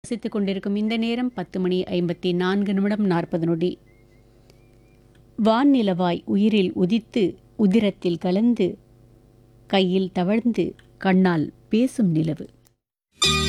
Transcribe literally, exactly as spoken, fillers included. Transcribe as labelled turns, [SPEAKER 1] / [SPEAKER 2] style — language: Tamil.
[SPEAKER 1] ரசித்துக் கொண்டிருக்கும் இந்த நேரம் பத்து மணி ஐம்பத்தி நான்கு நிமிடம் நாற்பது நொடி. வான்நிலவாய் உயிரில் உதித்து உதிரத்தில் கலந்து கையில் தவழ்ந்து கண்ணால் பேசும் நிலவு.